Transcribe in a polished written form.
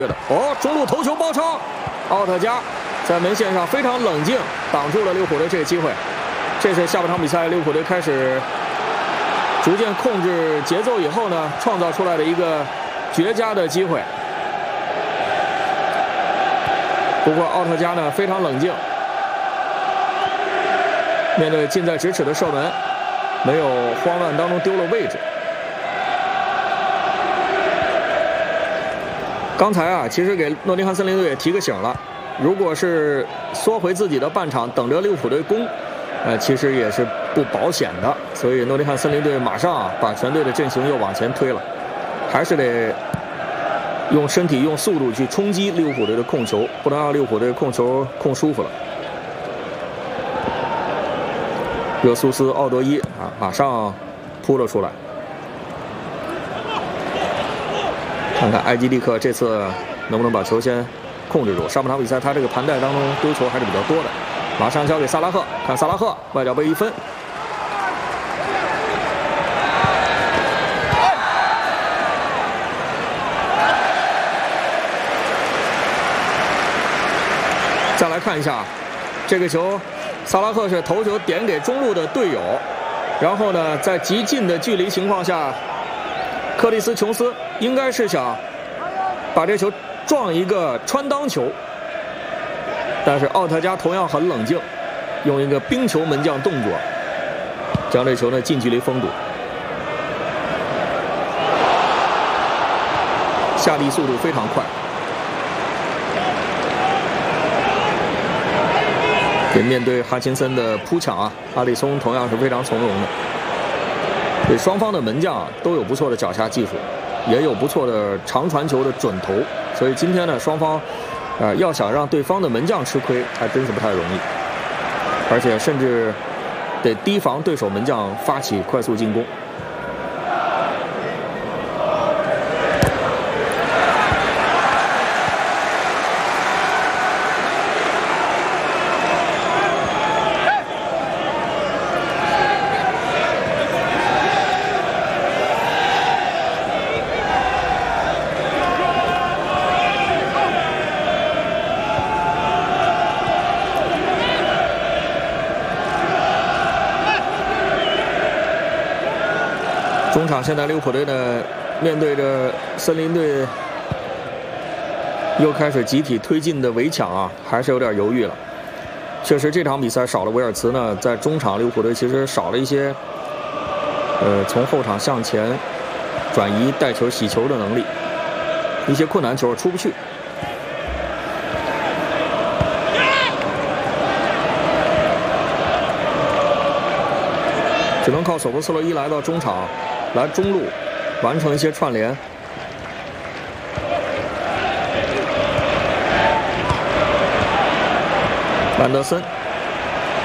哦，中路头球包抄，奥特加在门线上非常冷静，挡住了利物浦队这个机会。这是下半场比赛利物浦队开始逐渐控制节奏以后呢，创造出来的一个绝佳的机会。不过奥特加呢非常冷静，面对近在咫尺的射门，没有慌乱当中丢了位置。 刚才啊，其实给诺丁汉森林队也提个醒了，如果是缩回自己的半场，等着利物浦队攻，其实也是不保险的。所以诺丁汉森林队马上啊，把全队的阵型又往前推了，还是得用身体、用速度去冲击利物浦队的控球，不能让利物浦队控球控舒服了。热苏斯·奥多伊啊，马上扑了出来。 看看埃基利克这次能不能把球先控制住。上半场比赛他这个盘带当中丢球还是比较多的。马上交给萨拉赫，看萨拉赫外脚背一分。再来看一下这个球，萨拉赫是头球点给中路的队友，然后呢，在极近的距离情况下。 克里斯·琼斯应该是想把这球撞一个穿裆球，但是奥特加同样很冷静，用一个冰球门将动作将这球呢近距离封堵，下地速度非常快。也面对哈钦森的扑抢啊，阿里松同样是非常从容的。 对双方的门将都有不错的脚下技术，也有不错的长传球的准头，所以今天呢，双方，要想让对方的门将吃亏，还真是不太容易，而且甚至得提防对手门将发起快速进攻。 中场现在利物浦队呢，面对着森林队又开始集体推进的围抢啊，还是有点犹豫了。确实，这场比赛少了维尔茨呢，在中场利物浦队其实少了一些，从后场向前转移、带球、洗球的能力，一些困难球出不去。只能靠索博斯洛伊来到中场。 来中路完成一些串联，兰德森